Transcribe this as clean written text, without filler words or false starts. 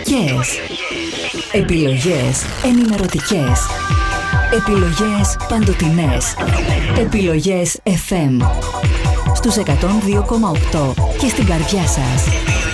Διαφορετικές. Επιλογές ενημερωτικές. Επιλογές παντοτινές. Επιλογές FM. Στους 102,8 και στην καρδιά σας.